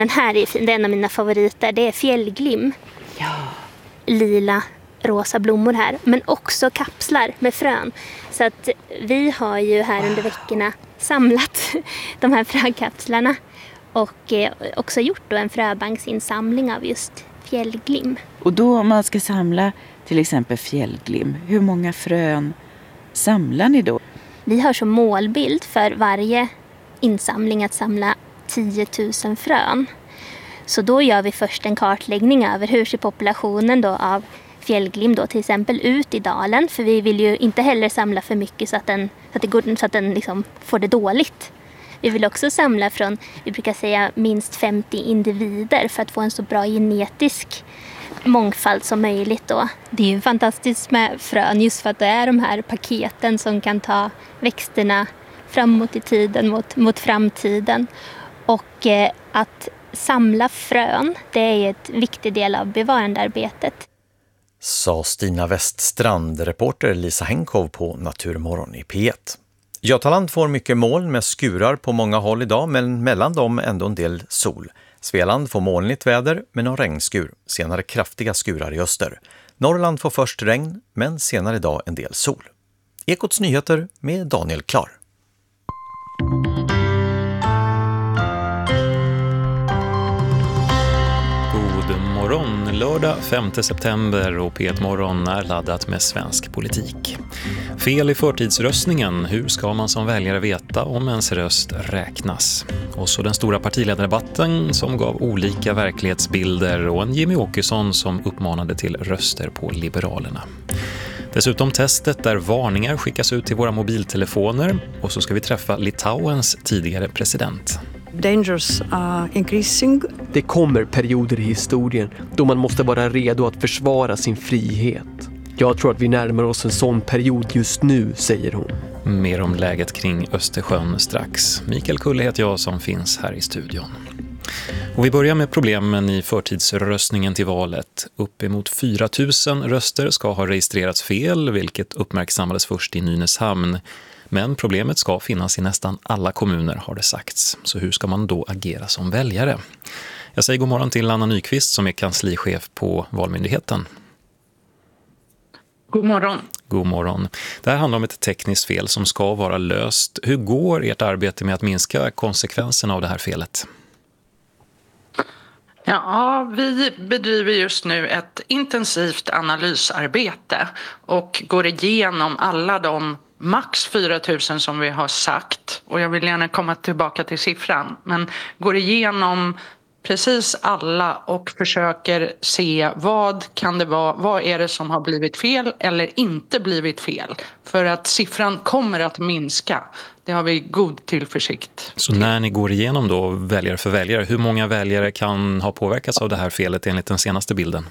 Den här är fin, det är en av mina favoriter. Det är fjällglim. Ja. Lila, rosa blommor här. Men också kapslar med frön. Så att vi har ju här under veckorna samlat de här frökapslarna. Och också gjort då en fröbanksinsamling av just fjällglim. Och då om man ska samla till exempel fjällglim, hur många frön samlar ni då? Vi har som målbild för varje insamling att samla 10 000 frön. Så då gör vi först en kartläggning över hur ser populationen då av fjällglim då till exempel ut i dalen. För vi vill ju inte heller samla för mycket så att den liksom får det dåligt. Vi vill också samla från, vi brukar säga minst 50 individer för att få en så bra genetisk mångfald som möjligt då. Det är ju fantastiskt med frön just för att det är de här paketen som kan ta växterna framåt i tiden mot framtiden. Och att samla frön, det är ett viktig del av bevarandearbetet. Sa Stina Weststrand, reporter Lisa Henkow på Naturmorgon i P1. Götaland får mycket moln med skurar på många håll idag, men mellan dem ändå en del sol. Svealand får molnigt väder med någon regnskur, senare kraftiga skurar i öster. Norrland får först regn, men senare idag en del sol. Ekots nyheter med Daniel Klar. God morgon, lördag 5 september och P1 Morgon är laddat med svensk politik. Fel i förtidsröstningen, hur ska man som väljare veta om ens röst räknas? Och så den stora partiledardebatten som gav olika verklighetsbilder och en Jimmy Åkesson som uppmanade till röster på Liberalerna. Dessutom testet där varningar skickas ut till våra mobiltelefoner och så ska vi träffa Litauens tidigare president. Dangers are increasing. Det kommer perioder i historien då man måste vara redo att försvara sin frihet. Jag tror att vi närmar oss en sån period just nu, säger hon. Mer om läget kring Östersjön strax. Mikael Kulle heter jag som finns här i studion. Och vi börjar med problemen i förtidsröstningen till valet. Uppemot 4 000 röster ska ha registrerats fel, vilket uppmärksammades först i Nynäshamn. Men problemet ska finnas i nästan alla kommuner, har det sagts. Så hur ska man då agera som väljare? Jag säger god morgon till Anna Nyqvist som är kanslichef på Valmyndigheten. God morgon. God morgon. Det här handlar om ett tekniskt fel som ska vara löst. Hur går ert arbete med att minska konsekvenserna av det här felet? Ja, vi bedriver just nu ett intensivt analysarbete och går igenom alla de max 4 000 som vi har sagt. Och jag vill gärna komma tillbaka till siffran. Men går igenom precis alla och försöker se vad kan det vara, vad är det som har blivit fel eller inte blivit fel. För att siffran kommer att minska. Det har vi god tillförsikt. Så när ni går igenom då väljare för väljare, hur många väljare kan ha påverkats av det här felet enligt den senaste bilden?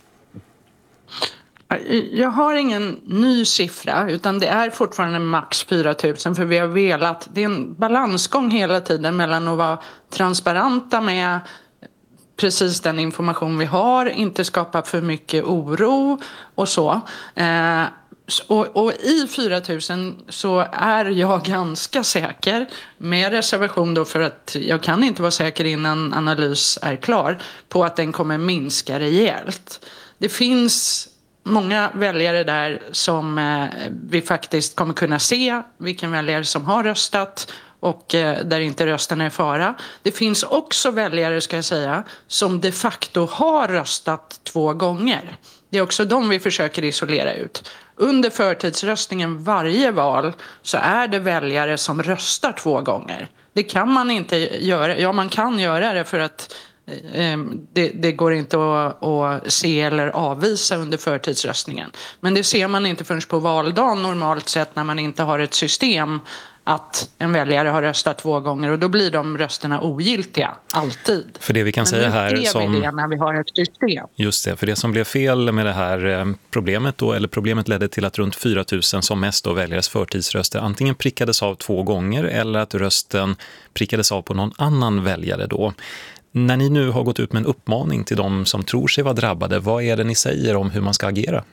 Jag har ingen ny siffra utan det är fortfarande max 4 000 för vi har velat, det är en balansgång hela tiden mellan att vara transparenta med precis den information vi har, inte skapa för mycket oro och så. Och i 4 000 så är jag ganska säker, med reservation då för att jag kan inte vara säker innan analys är klar, på att den kommer minska rejält. Det finns många väljare där som vi faktiskt kommer kunna se vilken väljare som har röstat och där inte rösten är i fara. Det finns också väljare, ska jag säga, som de facto har röstat 2 gånger. Det är också de vi försöker isolera ut. Under förtidsröstningen varje val så är det väljare som röstar 2 gånger. Det kan man inte göra. Ja, man kan göra det för att det går inte att se eller avvisa under förtidsröstningen. Men det ser man inte förrän på valdagen normalt sett när man inte har ett system att en väljare har röstat 2 gånger och då blir de rösterna ogiltiga, alltid. För det vi kan säga här som... det när vi har ett system. Just det, för det som blev fel med det här problemet då, eller problemet ledde till att runt 4 000 som mest då väljares förtidsröster antingen prickades av 2 gånger eller att rösten prickades av på någon annan väljare då. När ni nu har gått ut med en uppmaning till de som tror sig vara drabbade, vad är det ni säger om hur man ska agera?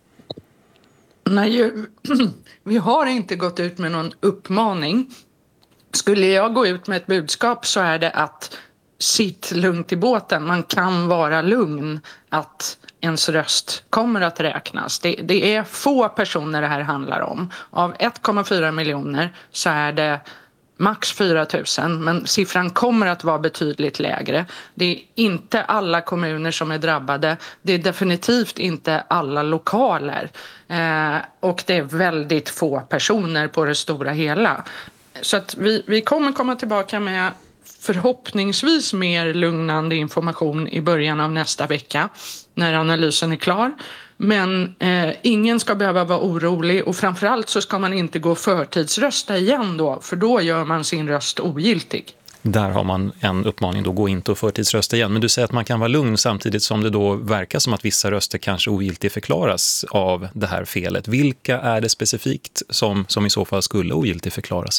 Nej, vi har inte gått ut med någon uppmaning. Skulle jag gå ut med ett budskap så är det att sitt lugnt i båten. Man kan vara lugn att ens röst kommer att räknas. Det är få personer det här handlar om. Av 1,4 miljoner så är det max 4 000, men siffran kommer att vara betydligt lägre. Det är inte alla kommuner som är drabbade. Det är definitivt inte alla lokaler. Och det är väldigt få personer på det stora hela. Så att vi kommer komma tillbaka med förhoppningsvis mer lugnande information i början av nästa vecka när analysen är klar. Men ingen ska behöva vara orolig, och framförallt så ska man inte gå förtidsrösta igen då, för då gör man sin röst ogiltig. Där har man en uppmaning då, gå inte och förtidsrösta igen. Men du säger att man kan vara lugn samtidigt som det då verkar som att vissa röster kanske ogiltigt förklaras av det här felet. Vilka är det specifikt som i så fall skulle ogiltigt förklaras?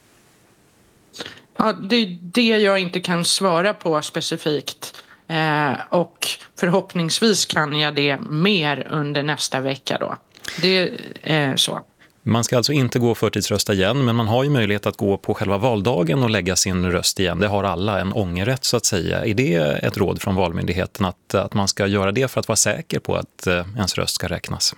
Ja, det är det jag inte kan svara på specifikt. Och förhoppningsvis kan jag det mer under nästa vecka då. Det är så. Man ska alltså inte gå och förtidsrösta igen, men man har ju möjlighet att gå på själva valdagen och lägga sin röst igen. Det har alla, en ångerrätt så att säga. Är det ett råd från Valmyndigheten att man ska göra det för att vara säker på att ens röst ska räknas?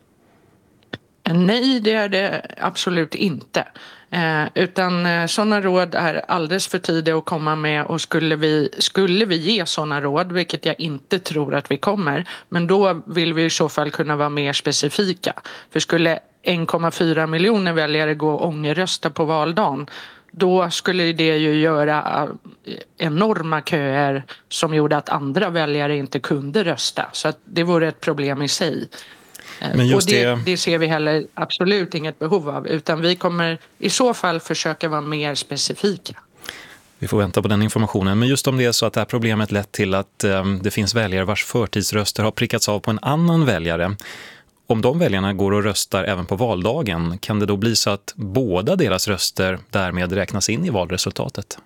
Nej, det är det absolut inte. Utan sådana råd är alldeles för tidigt att komma med, och skulle vi ge sådana råd, vilket jag inte tror att vi kommer, men då vill vi i så fall kunna vara mer specifika. För skulle 1,4 miljoner väljare gå och ångerrösta på valdagen, då skulle det ju göra enorma köer som gjorde att andra väljare inte kunde rösta. Så att det vore ett problem i sig. Men just och det ser vi heller absolut inget behov av, utan vi kommer i så fall försöka vara mer specifika. Vi får vänta på den informationen. Men just om det är så att det här problemet lett till att det finns väljare vars förtidsröster har prickats av på en annan väljare. Om de väljarna går och röstar även på valdagen, kan det då bli så att båda deras röster därmed räknas in i valresultatet?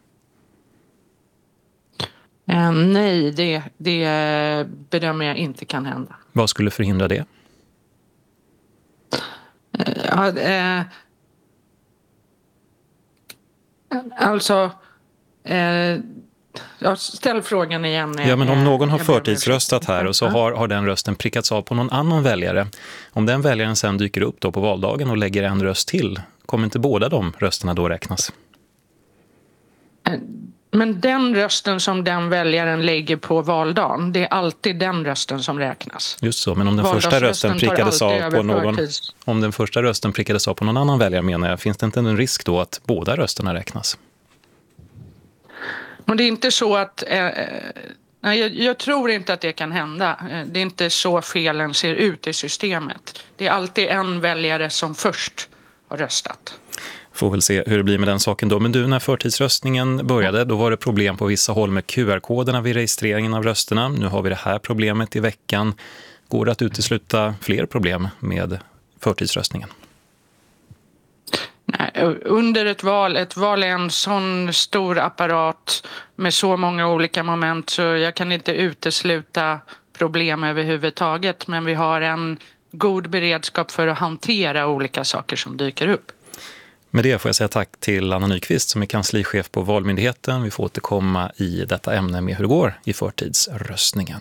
Nej, det bedömer jag inte kan hända. Vad skulle förhindra det? Jag ställer frågan igen. Ja, men om någon har förtidsröstat här och så har den rösten prickats av på någon annan väljare. Om den väljaren sen dyker upp då på valdagen och lägger en röst till, kommer inte båda de rösterna då räknas? Men den rösten som den väljaren lägger på valdagen, det är alltid den rösten som räknas. Just så, men om den första rösten prickades av på någon, om den första rösten prickades av på någon annan väljare, menar jag, finns det inte en risk då att båda rösterna räknas? Och det är inte så att jag tror inte att det kan hända. Det är inte så felen ser ut i systemet. Det är alltid en väljare som först har röstat. Får väl se hur det blir med den saken då. Men du, när förtidsröstningen började, då var det problem på vissa håll med QR-koderna vid registreringen av rösterna. Nu har vi det här problemet i veckan. Går det att utesluta fler problem med förtidsröstningen? Nej, under ett val är en sån stor apparat med så många olika moment, så jag kan inte utesluta problem överhuvudtaget. Men vi har en god beredskap för att hantera olika saker som dyker upp. Med det får jag säga tack till Anna Nyqvist som är kanslichef på Valmyndigheten. Vi får återkomma i detta ämne med hur det går i förtidsröstningen.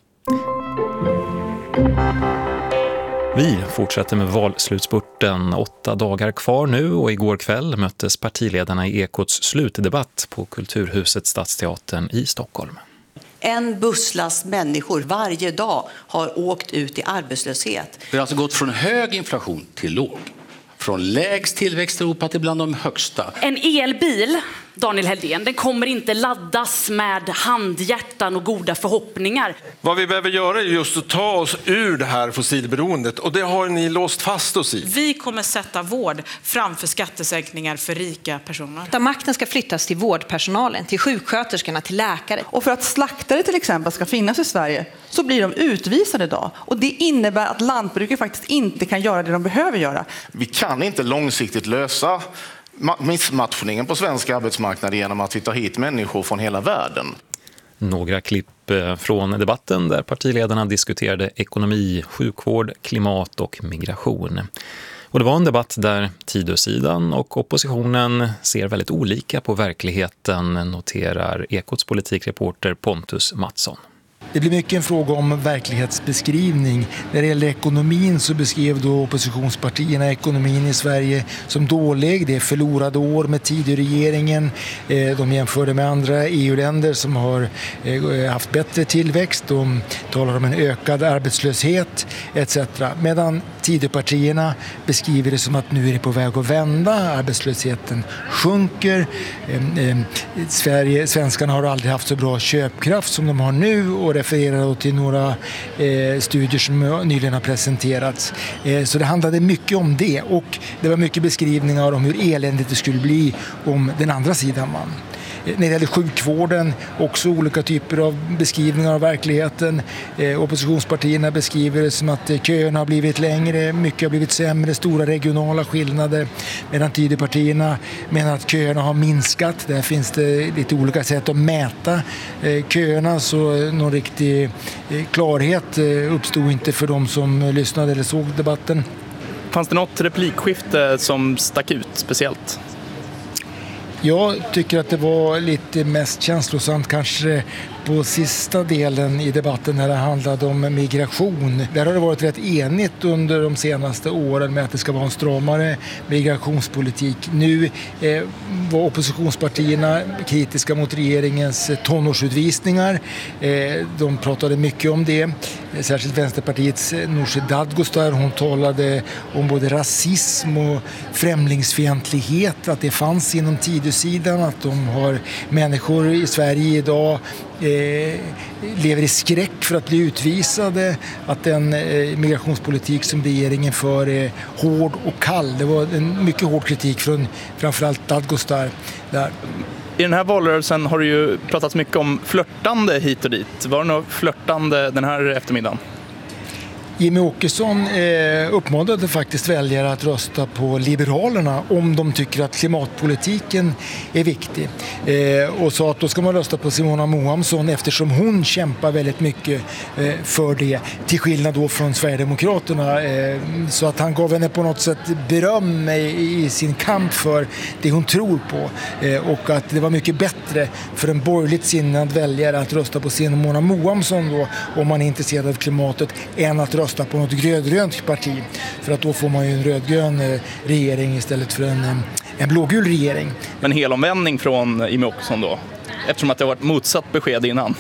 Vi fortsätter med valslutspurten. 8 dagar kvar nu, och igår kväll möttes partiledarna i Ekots slutdebatt på Kulturhuset Stadsteatern i Stockholm. En busslast människor varje dag har åkt ut i arbetslöshet. Vi har alltså gått från hög inflation till låg. Från lägst tillväxt i Europa till bland de högsta. En elbil, Daniel Heldén, den kommer inte laddas med handhjärtan och goda förhoppningar. Vad vi behöver göra är just att ta oss ur det här fossilberoendet, och det har ni låst fast oss i. Vi kommer sätta vård framför skattesänkningar för rika personer. Där makten ska flyttas till vårdpersonalen, till sjuksköterskorna, till läkare. Och för att slaktare till exempel ska finnas i Sverige så blir de utvisade idag. Och det innebär att lantbruket faktiskt inte kan göra det de behöver göra. Vi kan inte långsiktigt lösa missmatchningen på svensk arbetsmarknad genom att vi tar hit människor från hela världen. Några klipp från debatten där partiledarna diskuterade ekonomi, sjukvård, klimat och migration. Och det var en debatt där Tidösidan och oppositionen ser väldigt olika på verkligheten, noterar Ekots politikreporter Pontus Mattsson. Det blir mycket en fråga om verklighetsbeskrivning. När det gäller ekonomin så beskrev då oppositionspartierna ekonomin i Sverige som dålig. Det är förlorade år med Tidöregeringen. De jämförde med andra EU-länder som har haft bättre tillväxt. De talar om en ökad arbetslöshet etc. Medan Tidöpartierna beskriver det som att nu är det på väg att vända. Arbetslösheten sjunker. Svenskarna har aldrig haft så bra köpkraft som de har nu och refererar till några studier som nyligen har presenterats. Så det handlade mycket om det och det var mycket beskrivningar om hur eländigt det skulle bli om den andra sidan vann. När det gäller sjukvården, också olika typer av beskrivningar av verkligheten. Oppositionspartierna beskriver det som att köerna har blivit längre, mycket har blivit sämre, stora regionala skillnader. Medan Tidöpartierna menar att köerna har minskat. Där finns det lite olika sätt att mäta köerna, så någon riktig klarhet uppstod inte för de som lyssnade eller såg debatten. Fanns det något replikskifte som stack ut speciellt? Jag tycker att det var lite mest känslosamt kanske på sista delen i debatten när det handlade om migration. Där har det varit rätt enigt under de senaste åren med att det ska vara en stramare migrationspolitik. Nu var oppositionspartierna kritiska mot regeringens tonårsutvisningar. De pratade mycket om det. Särskilt Vänsterpartiets Nooshi Dadgostar, hon talade om både rasism och främlingsfientlighet, att det fanns inom Tidösidan, att de har människor i Sverige idag lever i skräck för att bli utvisade, att den migrationspolitik som regeringen för är hård och kall. Det var en mycket hård kritik från framförallt Dadgostar där. I den här valrörelsen har det ju pratats mycket om flörtande hit och dit. Var det något flörtande den här eftermiddagen? Jimmie Åkesson uppmanade faktiskt väljare att rösta på Liberalerna om de tycker att klimatpolitiken är viktig. Och sa att då ska man rösta på Simona Mohamsson eftersom hon kämpar väldigt mycket för det. Till skillnad då från Sverigedemokraterna. Så att han gav henne på något sätt beröm i sin kamp för det hon tror på. Och att det var mycket bättre för en borgerligt sinnad väljare att rösta på Simona Mohamsson då, om man är intresserad av klimatet, än att rösta på något rödgrönt parti. För att då får man ju en rödgrön regering istället för en blågul regering. Men helomvändning från Jimmie Åkesson då? Eftersom att det har varit motsatt besked innan.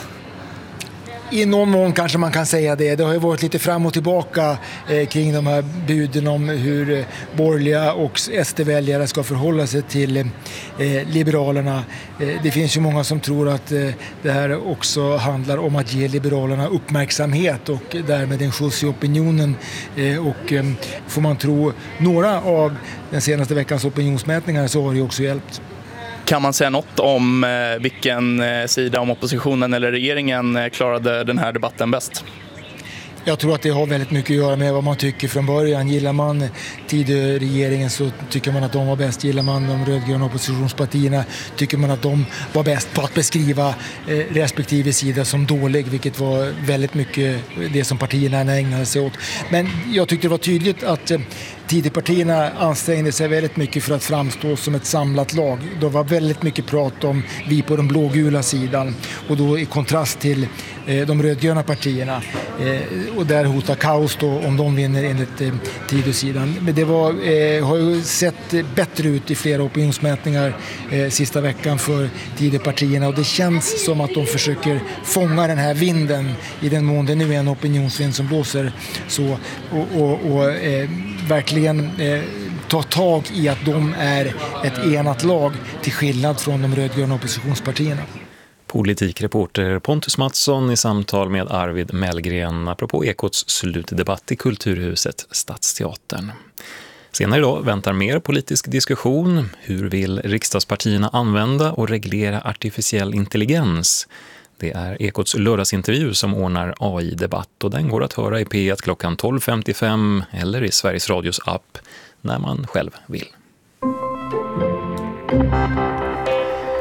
I någon mån kanske man kan säga det. Det har ju varit lite fram och tillbaka kring de här buden om hur borgerliga och SD-väljare ska förhålla sig till Liberalerna. Det finns ju många som tror att det här också handlar om att ge Liberalerna uppmärksamhet och därmed en skjuts i opinionen. Och får man tro några av den senaste veckans opinionsmätningar så har det också hjälpt. Kan man säga något om vilken sida, om oppositionen eller regeringen, klarade den här debatten bäst? Jag tror att det har väldigt mycket att göra med vad man tycker från början. Gillar man Tidöregeringen så tycker man att de var bäst. Gillar man de rödgröna oppositionspartierna tycker man att de var bäst på att beskriva respektive sida som dålig, vilket var väldigt mycket det som partierna ägnade sig åt. Men jag tyckte det var tydligt att Tidöpartierna ansträngde sig väldigt mycket för att framstå som ett samlat lag. Det var väldigt mycket prat om vi på den blågula sidan och då i kontrast till de rödgröna partierna. Och där hotar kaos då om de vinner enligt Tidösidan. Men det har ju sett bättre ut i flera opinionsmätningar sista veckan för Tidöpartierna och det känns som att de försöker fånga den här vinden i den mån det nu är en opinionsvind som blåser så och verkligen ta tag i att de är ett enat lag till skillnad från de rödgröna oppositionspartierna. Politikreporter Pontus Mattsson i samtal med Arvid Mellgren apropå Ekots slutdebatt i Kulturhuset Stadsteatern. Senare idag väntar mer politisk diskussion. Hur vill riksdagspartierna använda och reglera artificiell intelligens? Det är Ekots lördagsintervju som ordnar AI-debatt och den går att höra i P1 klockan 12.55 eller i Sveriges Radios app när man själv vill.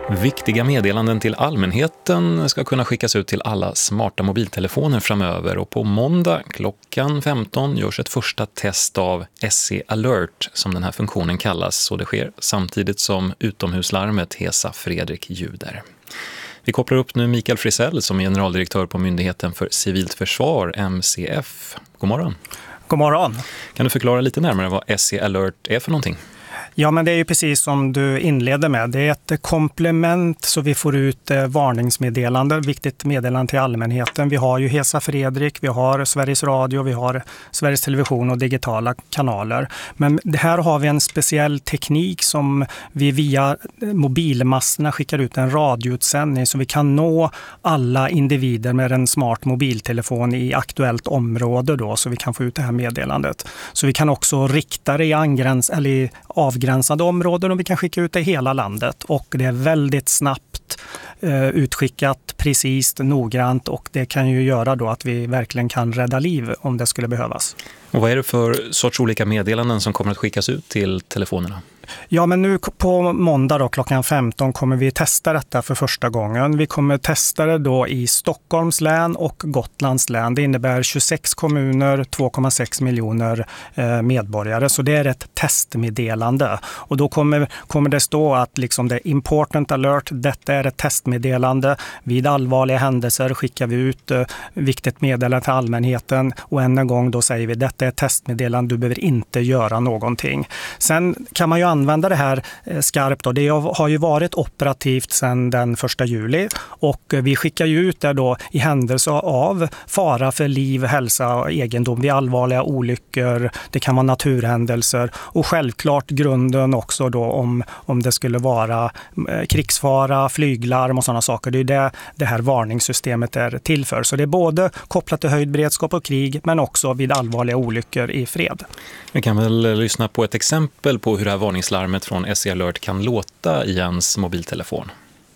Viktiga meddelanden till allmänheten ska kunna skickas ut till alla smarta mobiltelefoner framöver, och på måndag klockan 15 görs ett första test av SE Alert som den här funktionen kallas, och det sker samtidigt som utomhuslarmet Hesa Fredrik ljuder. Vi kopplar upp nu Mikael Frisell som är generaldirektör på Myndigheten för civilt försvar, MCF. God morgon. God morgon. Kan du förklara lite närmare vad SE Alert är för någonting? Ja, men det är ju precis som du inledde med. Det är ett komplement så vi får ut varningsmeddelanden, viktigt meddelande till allmänheten. Vi har ju Hesa Fredrik, vi har Sveriges Radio, vi har Sveriges Television och digitala kanaler. Men här har vi en speciell teknik som vi via mobilmasterna skickar ut en radioutsändning så vi kan nå alla individer med en smart mobiltelefon i aktuellt område då, så vi kan få ut det här meddelandet. Så vi kan också rikta det i avgränsade områden och vi kan skicka ut det i hela landet, och det är väldigt snabbt utskickat, precis, noggrant, och det kan ju göra då att vi verkligen kan rädda liv om det skulle behövas. Och vad är det för sorts olika meddelanden som kommer att skickas ut till telefonerna? Ja, men nu på måndag då, klockan 15 kommer vi testa detta för första gången. Vi kommer testa det då i Stockholms län och Gotlands län. Det innebär 26 kommuner, 2,6 miljoner medborgare. Så det är ett testmeddelande. Och då kommer det stå att liksom det important alert, detta är ett testmeddelande. Vid allvarliga händelser skickar vi ut viktigt meddelande till allmänheten. Och än en gång då säger vi, detta är ett testmeddelande, du behöver inte göra någonting. Sen kan man ju använda det här skarpt då. Det har ju varit operativt sedan den 1 juli, och vi skickar ju ut det då i händelse av fara för liv, hälsa och egendom vid allvarliga olyckor. Det kan vara naturhändelser, och självklart grunden också då om det skulle vara krigsfara, flyglarm och sådana saker. Det är det här varningssystemet är till för. Så det är både kopplat till höjd beredskap och krig, men också vid allvarliga olyckor i fred. Vi kan väl lyssna på ett exempel på hur det här varningslarmet från SE Alert kan låta i ens mobiltelefon.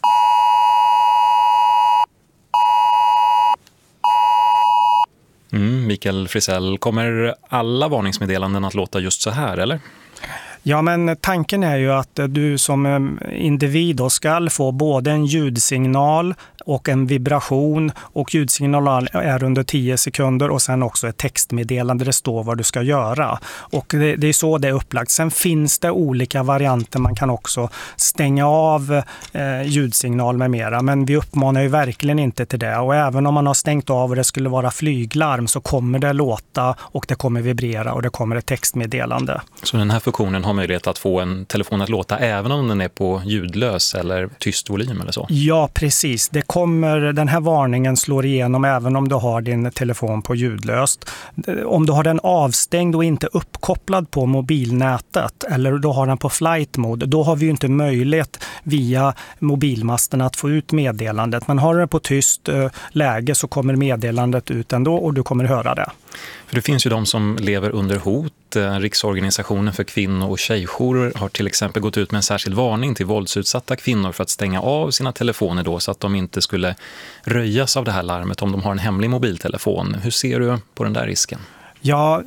Mikael Frisell, kommer alla varningsmeddelanden att låta just så här, eller? Ja, men tanken är ju att du som individ då ska få både en ljudsignal och en vibration, och ljudsignalen är under 10 sekunder och sen också ett textmeddelande där det står vad du ska göra. Och det är så det är upplagt. Sen finns det olika varianter. Man kan också stänga av ljudsignal med mera, men vi uppmanar ju verkligen inte till det. Och även om man har stängt av och det skulle vara flyglarm så kommer det låta och det kommer vibrera och det kommer ett textmeddelande. Så den här funktionen har möjlighet att få en telefon att låta även om den är på ljudlös eller tyst volym eller så? Ja, precis. Den här varningen slår igenom även om du har din telefon på ljudlöst. Om du har den avstängd och inte uppkopplad på mobilnätet, eller du har den på flight mode, då har vi ju inte möjlighet via mobilmasten att få ut meddelandet. Men har du den på tyst läge så kommer meddelandet ut ändå och du kommer höra det. För det finns ju de som lever under hot. Riksorganisationen för kvinno- och tjejjourer har till exempel gått ut med en särskild varning till våldsutsatta kvinnor för att stänga av sina telefoner då, så att de inte skulle röjas av det här larmet om de har en hemlig mobiltelefon. Hur ser du på den där risken? Ja,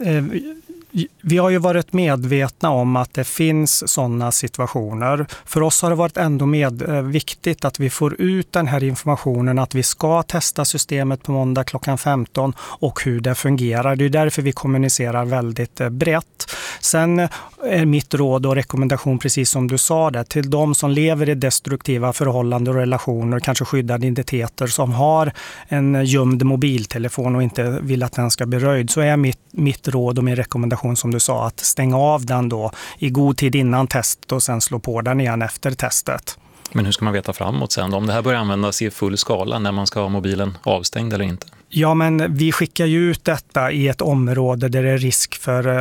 vi har ju varit medvetna om att det finns sådana situationer. För oss har det varit ändå viktigt att vi får ut den här informationen, att vi ska testa systemet på måndag klockan 15 och hur det fungerar. Det är därför vi kommunicerar väldigt brett. Sen är mitt råd och rekommendation, precis som du sa det, till de som lever i destruktiva förhållanden och relationer, kanske skyddade identiteter, som har en gömd mobiltelefon och inte vill att den ska bli röjd, så är mitt råd och min rekommendation, som du sa, att stänga av den då i god tid innan testet och sen slå på den igen efter testet. Men hur ska man veta framåt sen om det här börjar användas i full skala, när man ska ha mobilen avstängd eller inte? Ja, men vi skickar ju ut detta i ett område där det är risk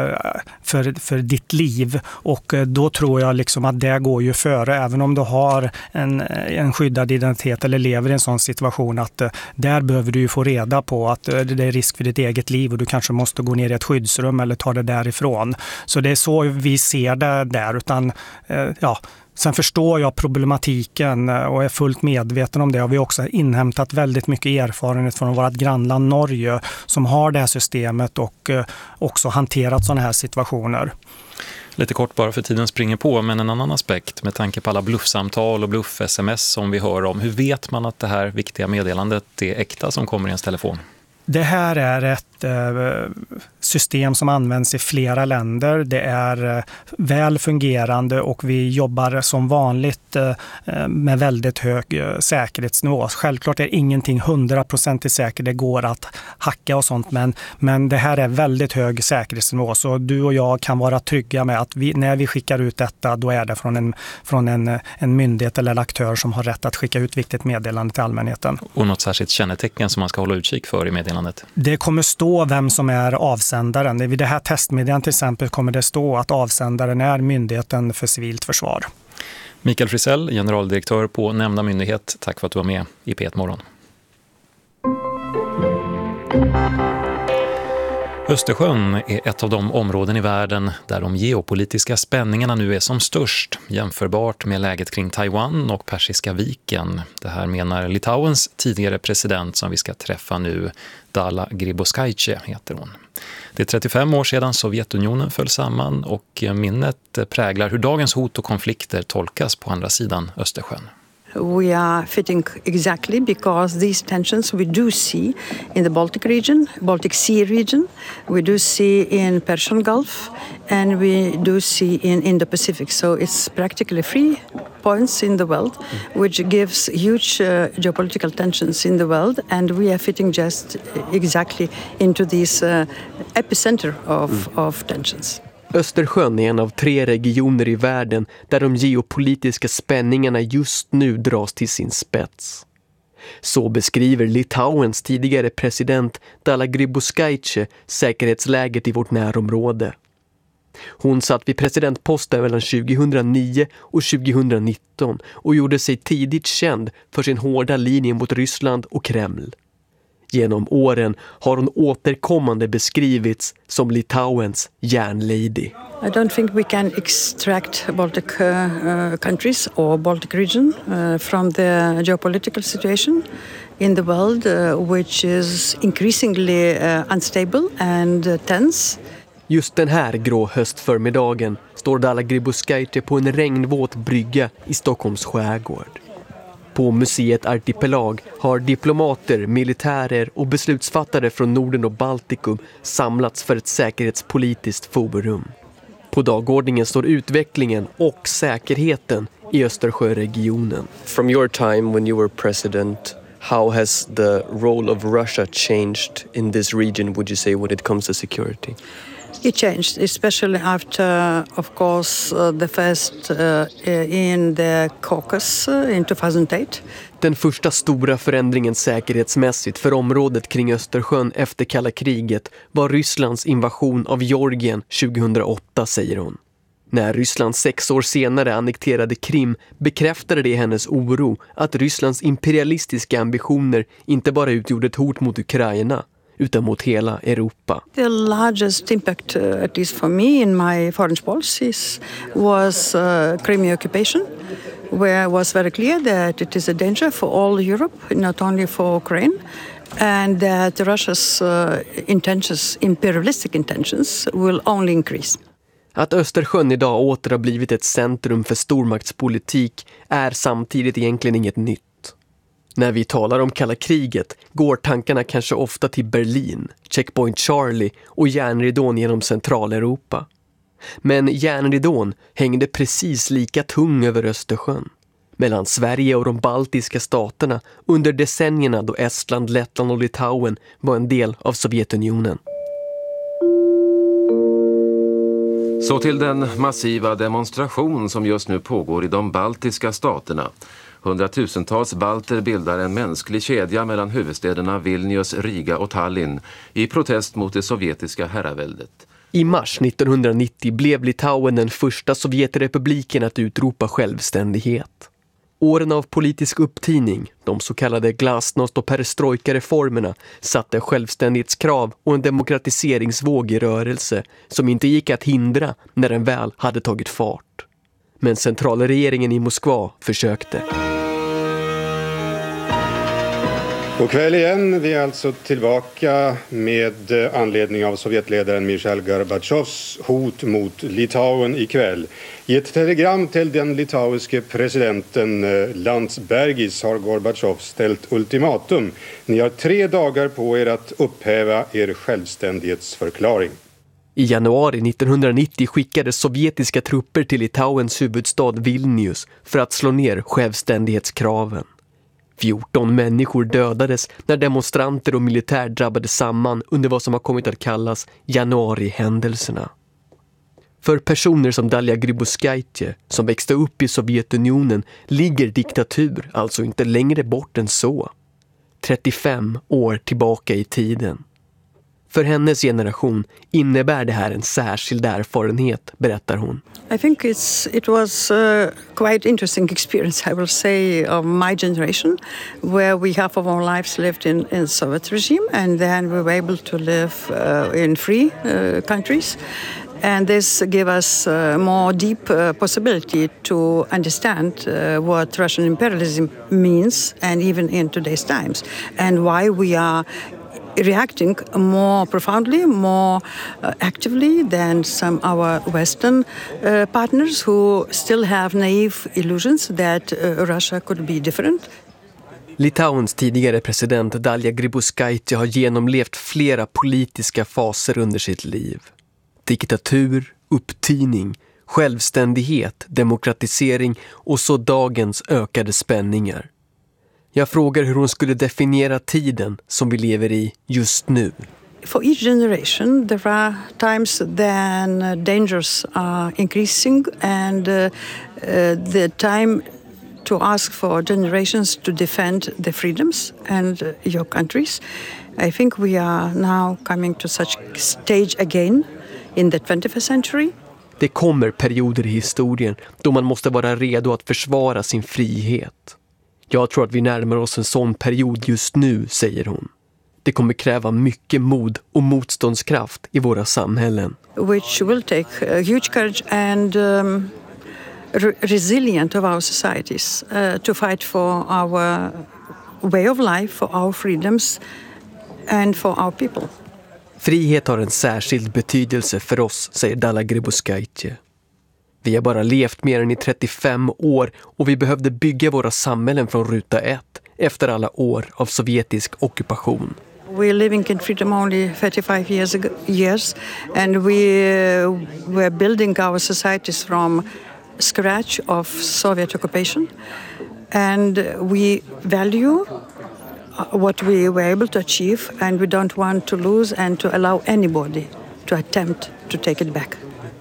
för ditt liv, och då tror jag liksom att det går ju före, även om du har en skyddad identitet eller lever i en sån situation, att där behöver du ju få reda på att det är risk för ditt eget liv och du kanske måste gå ner i ett skyddsrum eller ta det därifrån. Så det är så vi ser det där, utan ja. Sen förstår jag problematiken och är fullt medveten om det. Och vi har också inhämtat väldigt mycket erfarenhet från vårt grannland Norge, som har det här systemet och också hanterat sådana här situationer. Lite kort bara för tiden springer på, men en annan aspekt med tanke på alla bluffsamtal och bluff-sms som vi hör om. Hur vet man att det här viktiga meddelandet är äkta som kommer i ens telefon? Det här är ett system som används i flera länder. Det är väl fungerande och vi jobbar som vanligt med väldigt hög säkerhetsnivå. Självklart är ingenting 100% säkert, det går att hacka och sånt, men det här är väldigt hög säkerhetsnivå. Så du och jag kan vara trygga med att när vi skickar ut detta, då är det från en myndighet eller aktör som har rätt att skicka ut viktigt meddelande till allmänheten. Och något särskilt kännetecken som man ska hålla utkik för i meddelandet? Det kommer stå vem som är avsändaren. Vid det här testmeddelandet till exempel kommer det stå att avsändaren är Myndigheten för civilt försvar. Mikael Frisell, generaldirektör på nämnda myndighet. Tack för att du var med i P1 Morgon. Östersjön är ett av de områden i världen där de geopolitiska spänningarna nu är som störst, jämförbart med läget kring Taiwan och Persiska viken. Det här menar Litauens tidigare president som vi ska träffa nu, Dalia Grybauskaitė heter hon. Det är 35 år sedan Sovjetunionen föll samman och minnet präglar hur dagens hot och konflikter tolkas på andra sidan Östersjön. We are fitting exactly because these tensions we do see in the Baltic region, Baltic Sea region, we do see in Persian Gulf, and we do see in Indo-Pacific. So it's practically 3 points in the world, which gives huge geopolitical tensions in the world, and we are fitting just exactly into this epicenter of tensions. Östersjön är en av 3 regioner i världen där de geopolitiska spänningarna just nu dras till sin spets. Så beskriver Litauens tidigare president Dalia Grybauskaitė säkerhetsläget i vårt närområde. Hon satt vid presidentposten mellan 2009 och 2019 och gjorde sig tidigt känd för sin hårda linje mot Ryssland och Kreml. Genom åren har hon återkommande beskrivits som Litauens järnlady. I don't think we can extract Baltic countries or Baltic region from the geopolitical situation in the world, which is increasingly unstable and tense. Just den här grå höstförmiddagen står Dalia Grybauskaitė på en regnvåt brygga i Stockholms skärgård. På museet Artipelag har diplomater, militärer och beslutsfattare från Norden och Baltikum samlats för ett säkerhetspolitiskt forum. På dagordningen står utvecklingen och säkerheten i Östersjöregionen. From your time when you were president, how has the role of Russia changed in this region, would you say, when it comes to security? It changed, especially after, of course, the first in the Caucasus in 2008. Den första stora förändringen säkerhetsmässigt för området kring Östersjön efter kalla kriget var Rysslands invasion av Georgien 2008, säger hon. När Ryssland 6 år senare annekterade Krim bekräftade det hennes oro att Rysslands imperialistiska ambitioner inte bara utgjorde ett hot mot Ukraina utan mot hela Europa. The largest impact, at least for me in my foreign policies, was Crimea occupation, where it was very clear that it is a danger for all Europe, not only for Ukraine, and that Russia's intentions, imperialistic intentions, will only increase. Att Östersjön idag åter har blivit ett centrum för stormaktspolitik är samtidigt egentligen inget nytt. När vi talar om kalla kriget går tankarna kanske ofta till Berlin, Checkpoint Charlie och järnridån genom Centraleuropa. Men järnridån hängde precis lika tung över Östersjön. Mellan Sverige och de baltiska staterna under decennierna då Estland, Lettland och Litauen var en del av Sovjetunionen. Så till den massiva demonstration som just nu pågår i de baltiska staterna. 100-tusentals balter bildar en mänsklig kedja mellan huvudstäderna Vilnius, Riga och Tallinn i protest mot det sovjetiska herraväldet. I mars 1990 blev Litauen den första Sovjetrepubliken att utropa självständighet. Åren av politisk upptining, de så kallade glasnost- och perestrojka-reformerna, satte självständighetskrav och en demokratiseringsvåg i rörelse som inte gick att hindra när den väl hade tagit fart. Men centralregeringen i Moskva försökte. God kväll igen. Vi är alltså tillbaka med anledning av Sovjetledaren Mikhail Gorbatjovs hot mot Litauen ikväll. I ett telegram till den litauiske presidenten Landsbergis har Gorbatjov ställt ultimatum. Ni har 3 dagar på er att upphäva er självständighetsförklaring. I januari 1990 skickade sovjetiska trupper till Litauens huvudstad Vilnius för att slå ner självständighetskraven. 14 människor dödades när demonstranter och militär drabbade samman under vad som har kommit att kallas januarihändelserna. För personer som Dalia Grybauskaite, som växte upp i Sovjetunionen, ligger diktatur alltså inte längre bort än så. 35 år tillbaka i tiden. För hennes generation innebär det här en särskild erfarenhet, berättar hon. I think it was a quite interesting experience, I will say, of my generation, where we half of our lives lived in Soviet regime, and then we were able to live in free countries. And this gave us more deep possibility to understand what Russian imperialism means, and even in today's times, and why we are reacting more profoundly, more actively than some our Western partners who still have naive illusions that Russia could be different. Litauens tidigare president Dalia Grybauskaite har genomlevt flera politiska faser under sitt liv. Diktatur, upptining, självständighet, demokratisering och så dagens ökade spänningar. Jag frågar hur hon skulle definiera tiden som vi lever i just nu. For each generation there are times then dangers are increasing, and the time to ask for generations to defend the freedoms and your countries. I think we are now coming to such stage again in the 21st century. Det kommer perioder i historien då man måste vara redo att försvara sin frihet. Jag tror att vi närmar oss en sån period just nu, säger hon. Det kommer kräva mycket mod och motståndskraft i våra samhällen. Which will take huge courage and resilience of our societies to fight for our way of life, for our freedoms and for our people. Frihet har en särskild betydelse för oss, säger Dalia Grybauskaite. Vi har bara levt mer än i 35 år och vi behövde bygga våra samhällen från ruta 1 efter alla år av sovjetisk ockupation. We're living in freedom only 35 years and we're building our societies from scratch of Soviet occupation, and we value what we were able to achieve, and we don't want to lose and to allow anybody to attempt to take it back.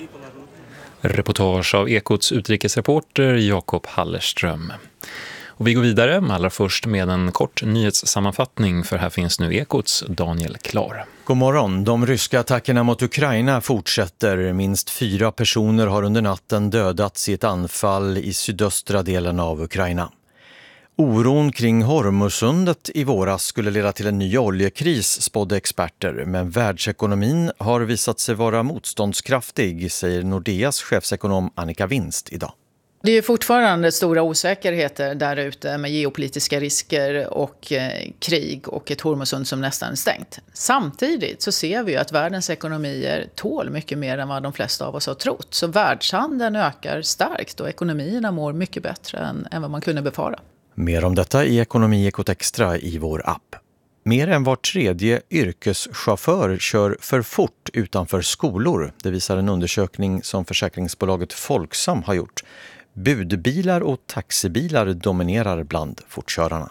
Reportage av Ekots utrikesreporter Jakob Hallerström. Och vi går vidare, allra först med en kort nyhetssammanfattning, för här finns nu Ekots Daniel Klar. God morgon. De ryska attackerna mot Ukraina fortsätter. Minst 4 personer har under natten dödats i ett anfall i sydöstra delen av Ukraina. Oron kring Hormuzsundet i våras skulle leda till en ny oljekris, spådde experter, men världsekonomin har visat sig vara motståndskraftig, säger Nordeas chefsekonom Annika Winst idag. Det är fortfarande stora osäkerheter där ute med geopolitiska risker och krig och ett Hormuzsund som nästan är stängt. Samtidigt så ser vi ju att världens ekonomier tål mycket mer än vad de flesta av oss har trott. Så världshandeln ökar starkt och ekonomierna mår mycket bättre än vad man kunde befara. Mer om detta i Ekonomi Ekot Extra i vår app. Mer än var tredje yrkeschaufför kör för fort utanför skolor. Det visar en undersökning som försäkringsbolaget Folksam har gjort. Budbilar och taxibilar dominerar bland fortkörarna.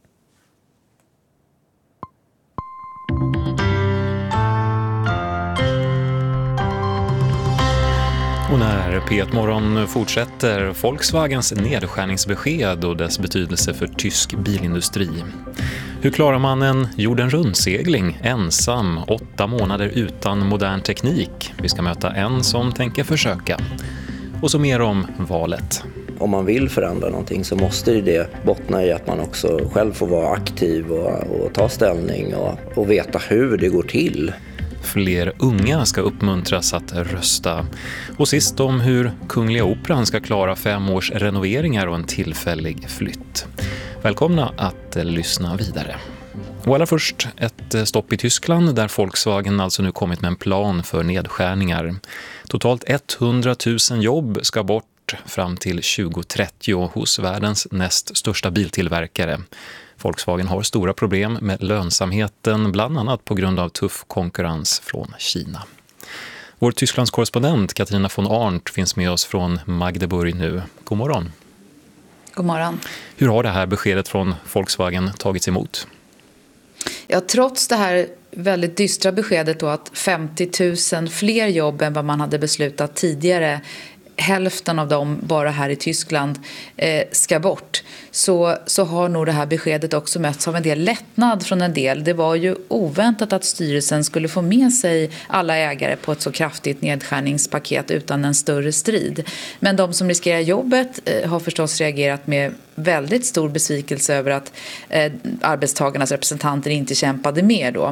Och när P1-morgon fortsätter, Volkswagens nedskärningsbesked och dess betydelse för tysk bilindustri. Hur klarar man en jorden rundsegling ensam 8 månader utan modern teknik? Vi ska möta en som tänker försöka. Och så mer om valet. Om man vill förändra någonting så måste det bottna i att man också själv får vara aktiv och ta ställning och veta hur det går till. Fler unga ska uppmuntras att rösta. Och sist om hur Kungliga Operan ska klara 5 års renoveringar och en tillfällig flytt. Välkomna att lyssna vidare. Och allra först ett stopp i Tyskland där Volkswagen alltså nu kommit med en plan för nedskärningar. Totalt 100 000 jobb ska bort fram till 2030 hos världens näst största biltillverkare. Volkswagen har stora problem med lönsamheten, bland annat på grund av tuff konkurrens från Kina. Vår Tysklands korrespondent Katarina von Arndt finns med oss från Magdeburg nu. God morgon. God morgon. Hur har det här beskedet från Volkswagen tagits emot? Ja, trots det här väldigt dystra beskedet då att 50 000 fler jobb än vad man hade beslutat tidigare, hälften av dem bara här i Tyskland, ska bort, så har nog det här beskedet också mötts av en del lättnad från en del. Det var ju oväntat att styrelsen skulle få med sig alla ägare på ett så kraftigt nedskärningspaket utan en större strid. Men de som riskerar jobbet har förstås reagerat med väldigt stor besvikelse över att arbetstagarnas representanter inte kämpade mer då.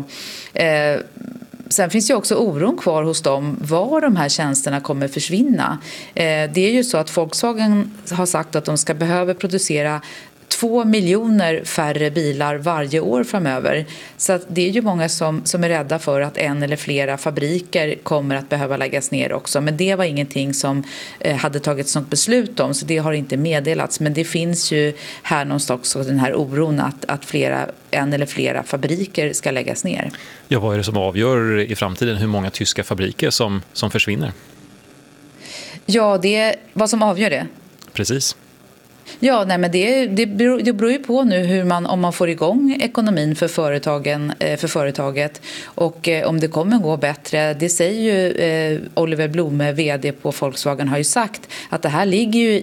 Sen finns ju också oron kvar hos dem var de här tjänsterna kommer försvinna. Det är ju så att Volkswagen har sagt att de ska behöva producera 2 miljoner färre bilar varje år framöver. Så att det är ju många som är rädda för att en eller flera fabriker kommer att behöva läggas ner också. Men det var ingenting som hade tagits något beslut om, så det har inte meddelats. Men det finns ju här någonstans också den här oron att en eller flera fabriker ska läggas ner. Ja, vad är det som avgör i framtiden hur många tyska fabriker som försvinner? Ja, det är vad som avgör det. Precis. Ja, nej, men det beror ju på nu om man får igång ekonomin för företaget och om det kommer gå bättre. Det säger ju Oliver Blume, vd på Volkswagen, har ju sagt att det här ligger ju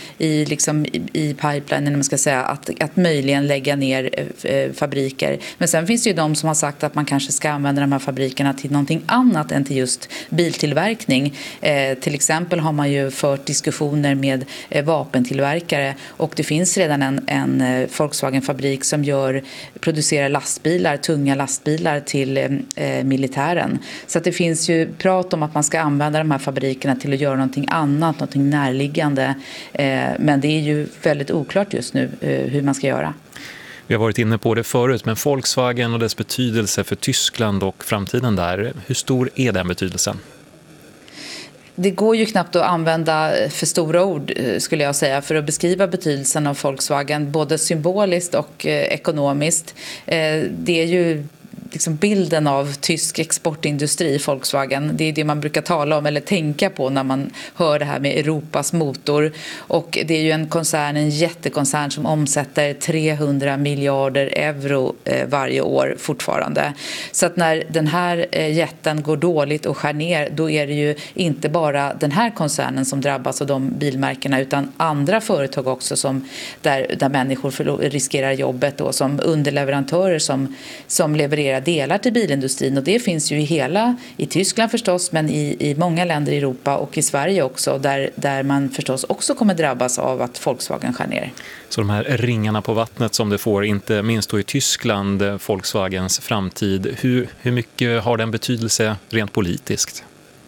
i pipelinen, man ska säga, att möjligen lägga ner fabriker. Men sen finns det ju de som har sagt att man kanske ska använda de här fabrikerna till någonting annat än till just biltillverkning. Till exempel har man ju fört diskussioner med vapentillverkare. Och det finns redan en Volkswagen-fabrik som producerar lastbilar, tunga lastbilar till militären. Så att det finns ju prat om att man ska använda de här fabrikerna till att göra någonting annat, någonting närliggande. Men det är ju väldigt oklart just nu hur man ska göra. Vi har varit inne på det förut, men Volkswagen och dess betydelse för Tyskland och framtiden där, hur stor är den betydelsen? Det går ju knappt att använda för stora ord, skulle jag säga, för att beskriva betydelsen av Volkswagen, både symboliskt och ekonomiskt. Det är ju liksom bilden av tysk exportindustri, Volkswagen. Det är det man brukar tala om eller tänka på när man hör det här med Europas motor. Och det är ju en jättekoncern som omsätter 300 miljarder euro varje år fortfarande. Så att när den här jätten går dåligt och skär ner, då är det ju inte bara den här koncernen som drabbas av de bilmärkena, utan andra företag också där människor riskerar jobbet då, som underleverantörer som levererar delar till bilindustrin, och det finns ju i Tyskland förstås, men i många länder i Europa och i Sverige också, där man förstås också kommer drabbas av att Volkswagen skär ner. Så de här ringarna på vattnet som det får, inte minst då i Tyskland, Volkswagens framtid, hur mycket har den betydelse rent politiskt?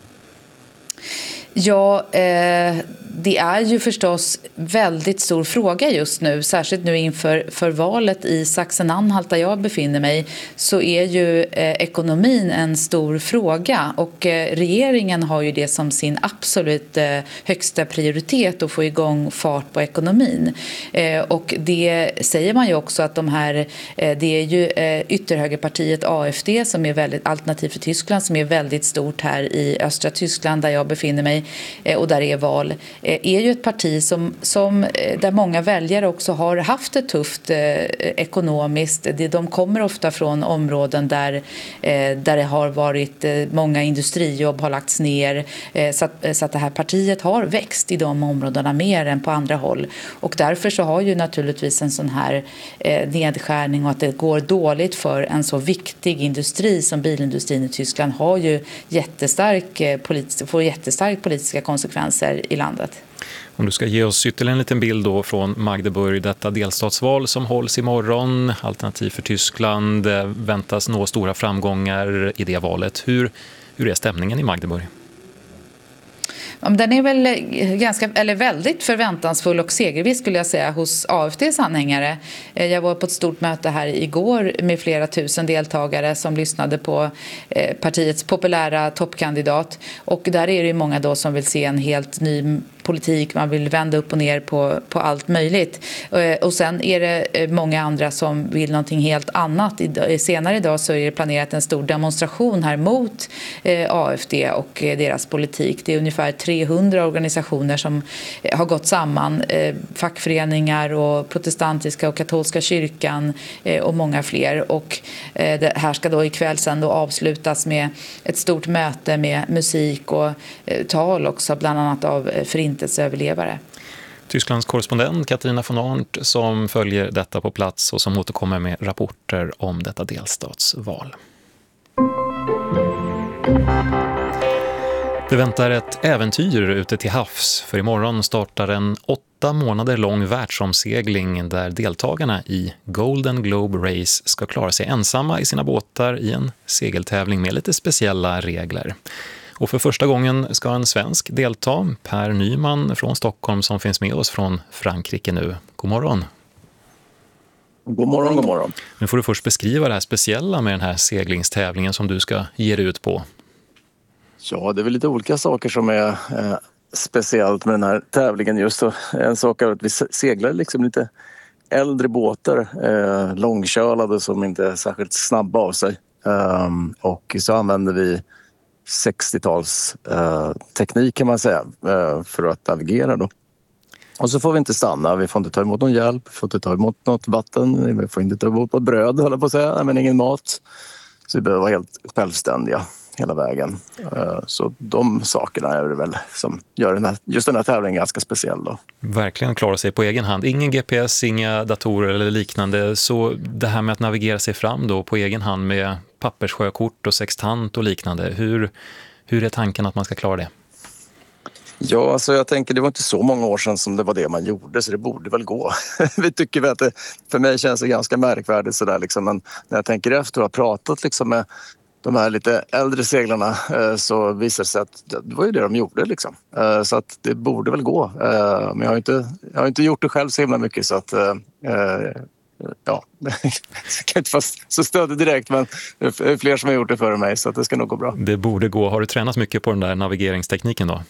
Ja, det är ju förstås väldigt stor fråga just nu, särskilt nu inför valet i Sachsen-Anhalt där jag befinner mig, så är ju ekonomin en stor fråga, och regeringen har ju det som sin absolut högsta prioritet att få igång fart på ekonomin. Och det säger man ju också att det är ju ytterhögerpartiet AfD som är väldigt alternativ för Tyskland, som är väldigt stort här i östra Tyskland där jag befinner mig och där är val, är ju ett parti där många väljare också har haft det tufft ekonomiskt. De kommer ofta från områden där det har varit många industrijobb har lagts ner, så att det här partiet har växt i de områdena mer än på andra håll. Och därför så har ju naturligtvis en sån här nedskärning och att det går dåligt för en så viktig industri som bilindustrin i Tyskland har ju får jättestarkt politiska konsekvenser i landet. Om du ska ge oss ytterligare en liten bild då från Magdeburg, detta delstatsval som hålls imorgon, Alternativ för Tyskland, väntas nå stora framgångar i det valet. Hur är stämningen i Magdeburg? Den är väl väldigt förväntansfull och segerviss skulle jag säga hos AFDs anhängare. Jag var på ett stort möte här igår med flera tusen deltagare som lyssnade på partiets populära toppkandidat. Och där är det många då som vill se en helt ny politik, man vill vända upp och ner på allt möjligt. Och sen är det många andra som vill någonting helt annat. Senare idag så är det planerat en stor demonstration här mot AFD och deras politik. Det är ungefär 300 organisationer som har gått samman, fackföreningar och protestantiska och katolska kyrkan och många fler. Och det här ska då ikväll sen då avslutas med ett stort möte med musik och tal också, bland annat av förintelseöverlevare. Tysklands korrespondent Katarina von Arndt som följer detta på plats och som återkommer med rapporter om detta delstatsval. Det väntar ett äventyr ute till havs, för imorgon startar en 8 månader lång världsomsegling där deltagarna i Golden Globe Race ska klara sig ensamma i sina båtar i en segeltävling med lite speciella regler. Och för första gången ska en svensk delta, Per Nyman från Stockholm som finns med oss från Frankrike nu. God morgon. God morgon, god morgon. Nu får du först beskriva det här speciella med den här seglingstävlingen som du ska ge dig ut på. Ja, det är väl lite olika saker som är speciellt med den här tävlingen just. Så en sak är att vi seglar liksom lite äldre båtar, långkölade som inte är särskilt snabba av sig. Och så använder vi 60-tals teknik kan man säga för att navigera då. Och så får vi inte stanna, vi får inte ta emot någon hjälp, vi får inte ta emot något vatten, vi får inte ta emot något bröd, håller på att säga, men ingen mat. Så vi behöver vara helt självständiga hela vägen. Så de sakerna är det väl som gör just den här tävlingen ganska speciell då. Verkligen klara sig på egen hand. Ingen GPS, inga datorer eller liknande. Så det här med att navigera sig fram då på egen hand med papperssjökort och sextant och liknande. Hur är tanken att man ska klara det? Ja, alltså jag tänker det var inte så många år sedan som det var det man gjorde, så det borde väl gå. Vi tycker väl att det, för mig känns det ganska märkvärdigt sådär liksom, men när jag tänker efter och har pratat liksom med de här lite äldre seglarna så visar det sig att det var ju det de gjorde liksom. Så att det borde väl gå. Men jag har inte gjort det själv så himla mycket så att ja, jag kan inte vara så stödig direkt, men det är fler som har gjort det före mig så att det ska nog gå bra. Det borde gå. Har du tränat mycket på den där navigeringstekniken då?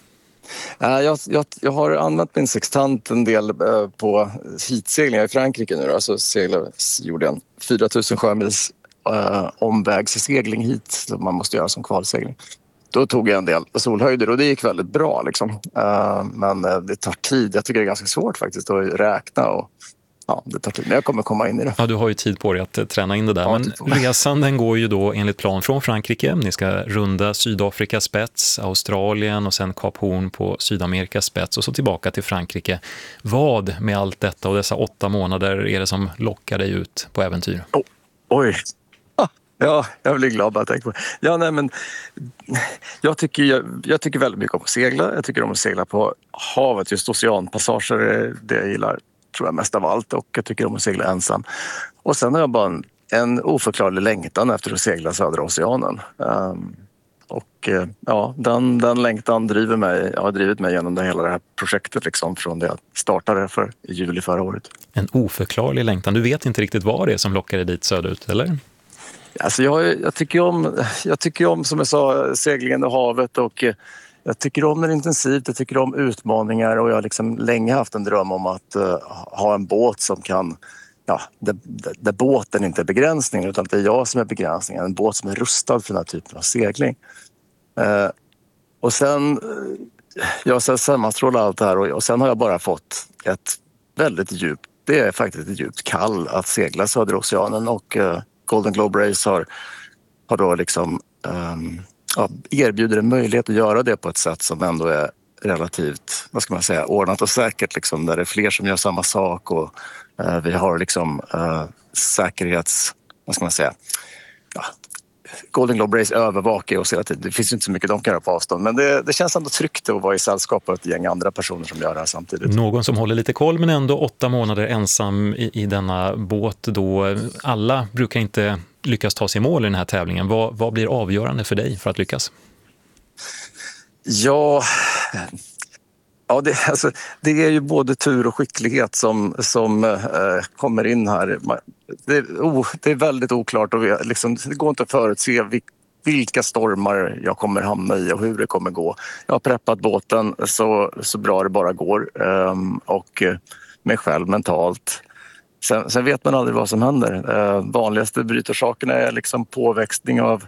Jag har använt min sextant en del på heatseglingar i Frankrike nu. Alltså gjorde en 4000 sjömils omvägssegling hit som man måste göra som kvalsegling. Då tog jag en del solhöjder och det gick väldigt bra liksom. Men det tar tid. Jag tycker det är ganska svårt faktiskt att räkna och ja, det tar tid. Men jag kommer komma in i det. Ja, du har ju tid på dig att träna in det där. Ja, men resan den går ju då enligt plan från Frankrike. Ni ska runda Sydafrikas spets, Australien och sen Kap Horn på Sydamerikas spets och så tillbaka till Frankrike. Vad med allt detta och dessa 8 månader är det som lockar dig ut på äventyr? Oj! Ja, jag blir glad att tänka på. Ja, nej, men jag tycker väldigt mycket om att segla. Jag tycker om att segla på havet. Just oceanpassager är det jag gillar, tror jag, mest av allt. Och jag tycker om att segla ensam. Och sen har jag bara en oförklarlig längtan efter att segla södra oceanen. Ja, den längtan har drivit mig genom hela det här projektet liksom, från det jag startade i juli förra året. En oförklarlig längtan. Du vet inte riktigt vad det är som lockar dig dit söderut, eller? Alltså jag tycker om, som jag sa, seglingen och havet och jag tycker om det intensivt, jag tycker om utmaningar och jag har liksom länge haft en dröm om att ha en båt som kan, ja, där båten inte är begränsningen utan det är jag som är begränsningen, en båt som är rustad för den här typen av segling. Och sen sammanstrålar allt det här och sen har jag bara fått ett väldigt djupt, det är faktiskt ett djupt kall att segla södra oceanen och Golden Globe Race har då liksom erbjuder en möjlighet att göra det på ett sätt som ändå är relativt, vad ska man säga, ordnat och säkert liksom, där det är fler som gör samma sak och vi har liksom säkerhets, vad ska man säga, ja, Golden Globe Race övervakar oss hela tiden. Det finns inte så mycket de kan göra på avstånd. Men det känns ändå tryggt att vara i sällskap av ett gäng andra personer som gör det här samtidigt. Någon som håller lite koll men ändå 8 månader ensam i denna båt då. Alla brukar inte lyckas ta sig i mål i den här tävlingen. Vad blir avgörande för dig för att lyckas? Ja, Ja, det är ju både tur och skicklighet som kommer in här. Det är väldigt oklart och det går inte att förutse vilka stormar jag kommer hamna i och hur det kommer gå. Jag har preppat båten så bra det bara går och mig själv mentalt. Sen vet man aldrig vad som händer. Vanligaste brytorsakerna är liksom påväxtning av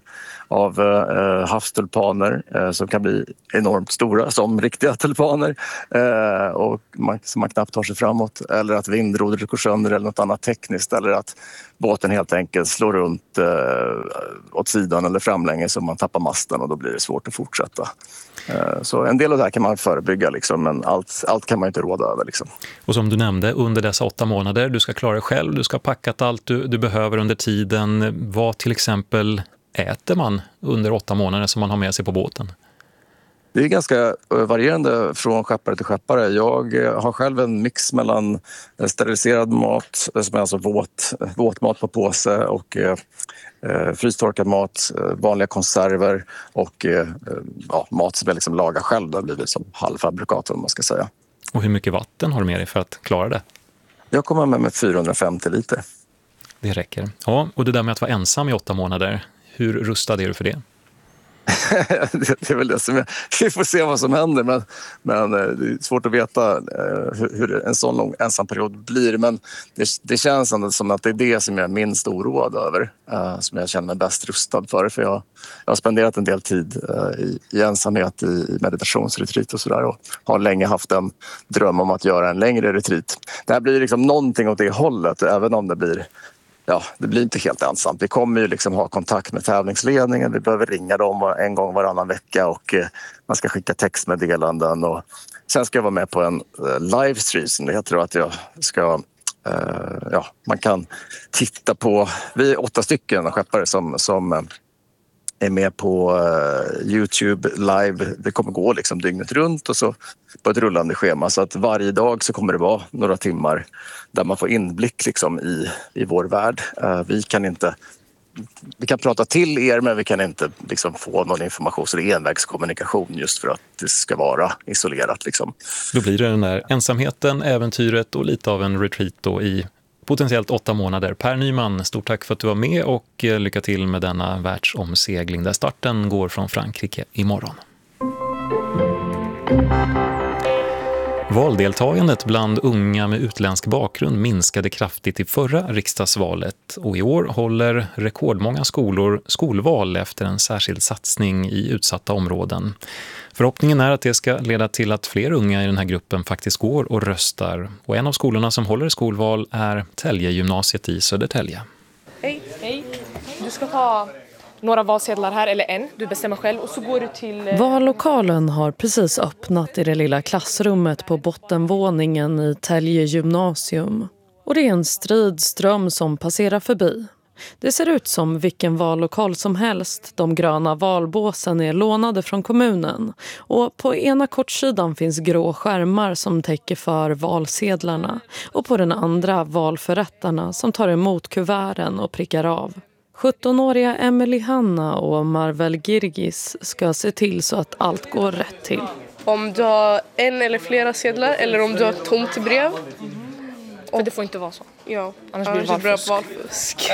havstulpaner som kan bli enormt stora som riktiga tulpaner och som man knappt tar sig framåt, eller att vindrodret går sönder eller något annat tekniskt, eller att båten helt enkelt slår runt åt sidan eller framlänges så man tappar masten och då blir det svårt att fortsätta. Så en del av det här kan man förebygga men allt kan man inte råda över. Och som du nämnde, under dessa 8 månader, du ska klara dig själv, du ska ha packat allt du behöver under tiden. Vad till exempel äter man under 8 månader som man har med sig på båten? Det är ganska varierande från skeppare till skeppare. Jag har själv en mix mellan steriliserad mat, som är alltså våtmat på påse, och frystorkad mat, vanliga konserver och mat som jag lagar själv. Det har blivit som halvfabrikat, om man ska säga. Och hur mycket vatten har du med dig för att klara det? Jag kommer med 450 liter. Det räcker. Ja, och det där med att vara ensam i 8 månader, hur rustad är du för det? Det är väl det som vi får se vad som händer, men det är svårt att veta hur en sån lång ensamperiod blir, men det känns ändå som att det är det som jag är minst oroad över, som jag känner mig bäst rustad för jag har spenderat en del tid i ensamhet i meditationsretreat och sådär, och har länge haft en dröm om att göra en längre retreat. Det här blir någonting åt det hållet, även om det blir inte helt ensamt. Vi kommer ju ha kontakt med tävlingsledningen. Vi behöver ringa dem en gång varannan vecka och man ska skicka textmeddelanden. Och sen ska jag vara med på en livestream som det heter, att jag ska... man kan titta på... Vi är 8 stycken skeppare som är med på YouTube live. Det kommer gå dygnet runt och så på ett rullande schema, så att varje dag så kommer det vara några timmar där man får inblick i vår värld. Vi kan prata till er, men vi kan inte få någon information, så det är envägskommunikation just för att det ska vara isolerat. Då blir det den där ensamheten, äventyret och lite av en retreat då i potentiellt 8 månader. Per Nyman, stort tack för att du var med och lycka till med denna världsomsegling där starten går från Frankrike imorgon. Valdeltagandet bland unga med utländsk bakgrund minskade kraftigt i förra riksdagsvalet, och i år håller rekordmånga skolor skolval efter en särskild satsning i utsatta områden. Förhoppningen är att det ska leda till att fler unga i den här gruppen faktiskt går och röstar. Och en av skolorna som håller skolval är Täljegymnasiet i Södertälje. Hej. Hej. Du ska ta några valsedlar här, eller en. Du bestämmer själv och så går du till... Vallokalen har precis öppnat i det lilla klassrummet på bottenvåningen i Täljegymnasium. Och det är en stridström som passerar förbi. Det ser ut som vilken vallokal som helst. De gröna valbåsen är lånade från kommunen. Och på ena kortsidan finns grå skärmar som täcker för valsedlarna. Och på den andra valförrättarna som tar emot kuverten och prickar av. 17-åriga Emily Hanna och Marvel Girgis ska se till så att allt går rätt till. Om du har en eller flera sedlar, eller om du har ett tomt brev. För det får inte vara så. Ja, annars blir det valfusk.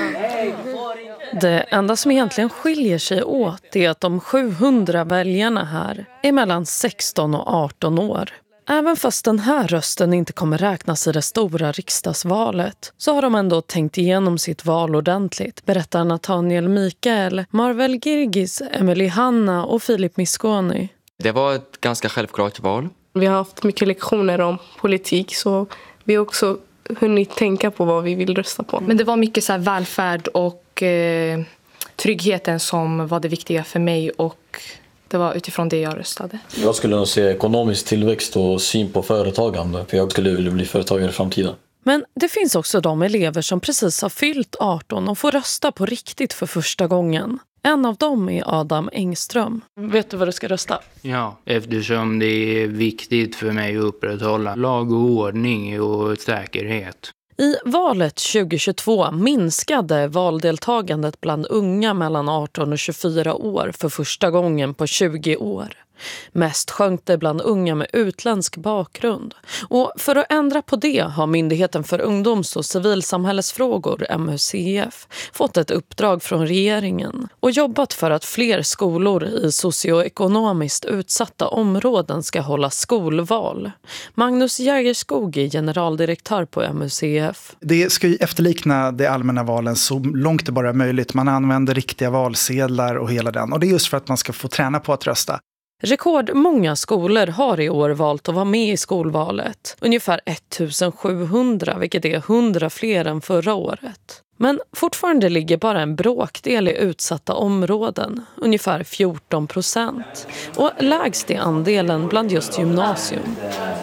Det enda som egentligen skiljer sig åt är att de 700 väljarna här är mellan 16 och 18 år. Även fast den här rösten inte kommer räknas i det stora riksdagsvalet så har de ändå tänkt igenom sitt val ordentligt, berättar Nathaniel Mikael, Marvel Girgis, Emily Hanna och Filip Misconi. Det var ett ganska självklart val. Vi har haft mycket lektioner om politik, så vi har också hunnit tänka på vad vi vill rösta på. Men det var mycket så här välfärd och tryggheten som var det viktiga för mig, och det var utifrån det jag röstade. Jag skulle nog se ekonomisk tillväxt och syn på företagande, för jag skulle vilja bli företagare i framtiden. Men det finns också de elever som precis har fyllt 18 och får rösta på riktigt för första gången. En av dem är Adam Engström. Vet du vad du ska rösta? Ja, eftersom det är viktigt för mig att upprätthålla lag och ordning och säkerhet. I valet 2022 minskade valdeltagandet bland unga mellan 18 och 24 år för första gången på 20 år. Mest sjönk det bland unga med utländsk bakgrund. Och för att ändra på det har Myndigheten för ungdoms- och civilsamhällesfrågor, MUCF, fått ett uppdrag från regeringen och jobbat för att fler skolor i socioekonomiskt utsatta områden ska hålla skolval. Magnus Jägerskog är generaldirektör på MUCF. Det ska ju efterlikna de allmänna valen så långt det bara är möjligt. Man använder riktiga valsedlar och hela den. Och det är just för att man ska få träna på att rösta. Rekordmånga skolor har i år valt att vara med i skolvalet. Ungefär 1700, vilket är 100 fler än förra året. Men fortfarande ligger bara en bråkdel i utsatta områden, ungefär 14%. Och lägst är andelen bland just gymnasium.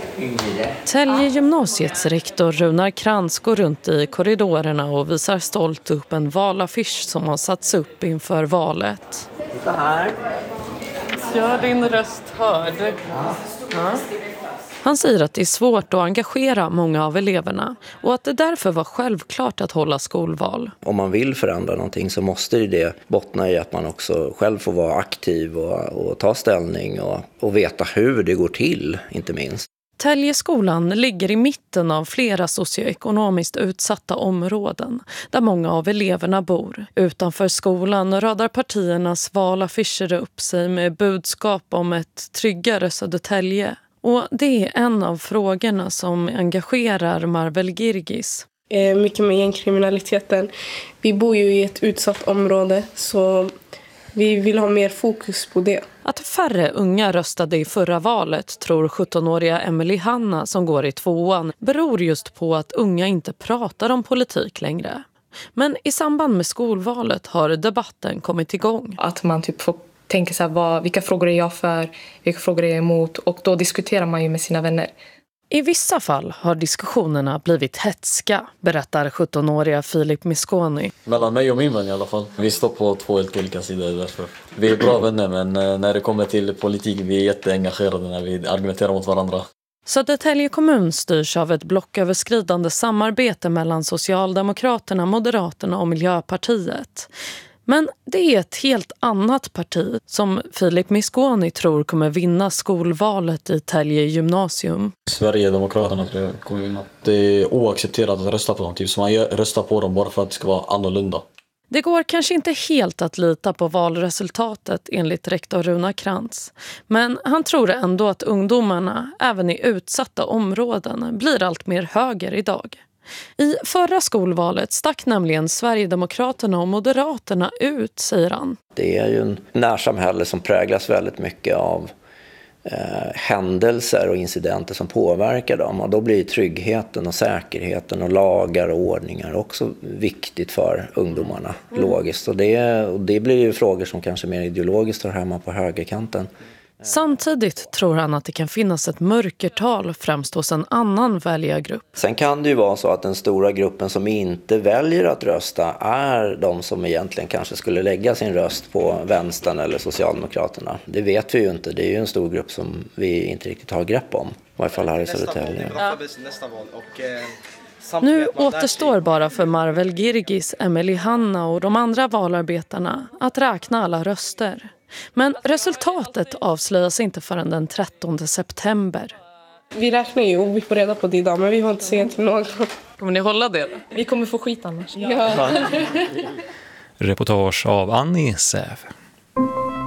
Tälje gymnasiets rektor Runar Krantz går runt i korridorerna och visar stolt upp en valaffisch som har satts upp inför valet. Så här. Gör din röst hörd. Ja. Han säger att det är svårt att engagera många av eleverna och att det därför var självklart att hålla skolval. Om man vill förändra någonting så måste det bottna i att man också själv får vara aktiv och ta ställning och veta hur det går till, inte minst. Täljeskolan ligger i mitten av flera socioekonomiskt utsatta områden där många av eleverna bor. Utanför skolan radar partiernas valaffischer upp sig med budskap om ett tryggare Södertälje. Och det är en av frågorna som engagerar Marvel Girgis. Mycket med gängkriminaliteten. Vi bor ju i ett utsatt område så vi vill ha mer fokus på det. Att färre unga röstade i förra valet tror 17-åriga Emily Hanna som går i 2:an beror just på att unga inte pratar om politik längre. Men i samband med skolvalet har debatten kommit igång. Att man typ får tänka så här, vilka frågor är jag för, vilka frågor är jag emot, och då diskuterar man ju med sina vänner. I vissa fall har diskussionerna blivit hetska, berättar 17-åriga Filip Misconi. Mellan mig och min vän i alla fall. Vi står på 2 helt olika sidor därför. Vi är bra vänner, men när det kommer till politik vi är jätteengagerade när vi argumenterar mot varandra. Södertälje kommun styrs av ett blocköverskridande samarbete mellan Socialdemokraterna, Moderaterna och Miljöpartiet. Men det är ett helt annat parti som Filip Misconi tror kommer vinna skolvalet i Tälje gymnasium. Sverigedemokraterna tror jag kommer vinna. Det är oaccepterat att rösta på dem, så man röstar på dem bara för att det ska vara annorlunda. Det går kanske inte helt att lita på valresultatet enligt rektor Runar Krantz. Men han tror ändå att ungdomarna, även i utsatta områden, blir allt mer höger idag. I förra skolvalet stack nämligen Sverigedemokraterna och Moderaterna ut, säger han. Det är ju en närsamhälle som präglas väldigt mycket av händelser och incidenter som påverkar dem. Och då blir tryggheten och säkerheten och lagar och ordningar också viktigt för ungdomarna, logiskt. Och det blir ju frågor som kanske mer ideologiskt hör hemma på högerkanten. Samtidigt tror han att det kan finnas ett mörkertal främst hos en annan väljargrupp. Sen kan det ju vara så att den stora gruppen som inte väljer att rösta är de som egentligen kanske skulle lägga sin röst på vänstern eller Socialdemokraterna. Det vet vi ju inte. Det är ju en stor grupp som vi inte riktigt har grepp om. I varje fall här i Södertälje. Nu återstår bara för Marvel Girgis, Emily Hanna och de andra valarbetarna att räkna alla röster. Men resultatet avslöjas inte förrän den 13 september. Vi räknar ju och vi får reda på det idag, men vi har inte sett till någon. Kommer ni hålla det? Vi kommer få skit annars. Ja. Reportage av Annie Säv.